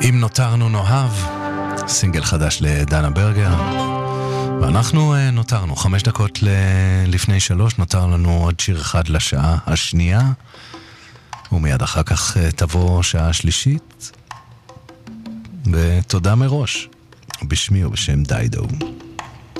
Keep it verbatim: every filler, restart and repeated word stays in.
אם נותרנו נאהב, סינגל חדש לדנה ברגר. ואנחנו נותרנו חמש דקות לפני שלוש, נותר לנו עוד שיר אחד לשעה השנייה, ומיד אחר כך תבוא שעה שלישית. ותודה מראש, בשמי ובשם דיידו.